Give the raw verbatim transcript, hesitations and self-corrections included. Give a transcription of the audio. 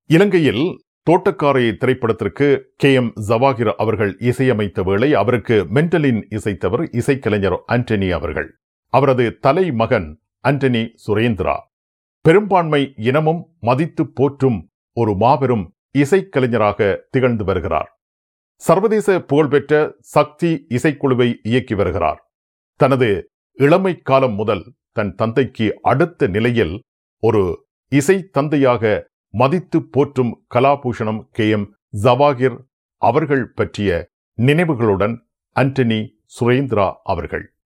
இலங்கையில் தோட்டக்காரை திரைப்படத்திற்கு K M Jawahir அவர்கள் இசையமைத்த வேளை அவருக்கு மென்டலின் இசைத்தவர் இசைக்கலைஞர் ஆண்டனி அவர்கள். அவரது தலைமகன் ஆண்டனி சுரேந்திரா பெரும்பான்மை இனமும் மதித்து போற்றும் ஒரு மாபெரும் இசைக்கலைஞராக திகழ்ந்து வருகிறார். சர்வதேச புகழ்பெற்ற சக்தி இசைக்குழுவை இயக்கி வருகிறார். தனது இளமை காலம் முதல் தன் தந்தைக்கு அடுத்த நிலையில் ஒரு இசை தந்தையாக மதித்து போற்றும் கலாபூஷணம் கே எம் ஜவாகிர் அவர்கள் பற்றிய நினைவுகளுடன் ஆண்டனி சுரேந்திரா அவர்கள்.